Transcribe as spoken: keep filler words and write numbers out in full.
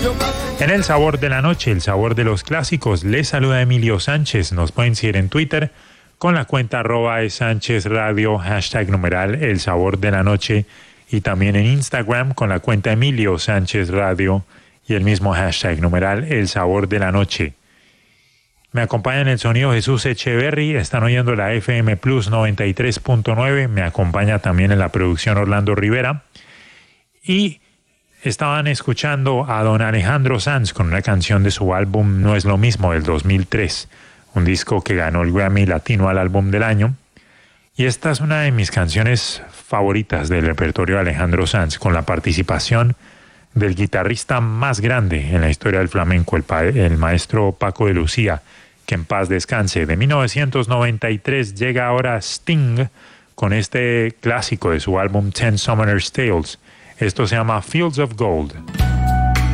En El Sabor de la Noche, el sabor de los clásicos, les saluda Emilio Sánchez. Nos pueden seguir en Twitter con la cuenta arroba Sánchez Radio, hashtag numeral El Sabor de la Noche, y también en Instagram con la cuenta Emilio Sánchez Radio y el mismo hashtag numeral El Sabor de la Noche. Me acompaña en el sonido Jesús Echeverry, están oyendo la F M Plus noventa y tres punto nueve, me acompaña también en la producción Orlando Rivera, y estaban escuchando a don Alejandro Sanz con una canción de su álbum No es lo mismo del dos mil tres, un disco que ganó el Grammy Latino al álbum del año, y esta es una de mis canciones favoritas del repertorio de Alejandro Sanz, con la participación del guitarrista más grande en la historia del flamenco, el, pa- el maestro Paco de Lucía, que en paz descanse. De mil novecientos noventa y tres llega ahora Sting con este clásico de su álbum Ten Summoner's Tales. Esto se llama Fields of Gold.